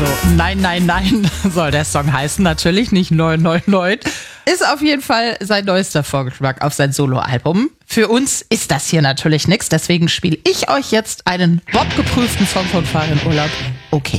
Also, nein, soll der Song heißen. Natürlich nicht 999. Ist auf jeden Fall sein neuester Vorgeschmack auf sein Soloalbum. Für uns ist das hier natürlich nichts. Deswegen spiele ich euch jetzt einen Bob-geprüften Song von Farin Urlaub. Okay.